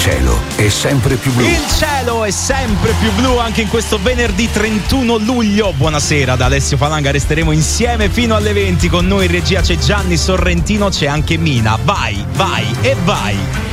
cielo è sempre più blu. Il cielo è sempre più blu anche in questo venerdì 31 luglio. Buonasera da Alessio Falanga, resteremo insieme fino alle 20. Con noi in regia c'è Gianni Sorrentino, c'è anche Mina. Vai, vai e vai.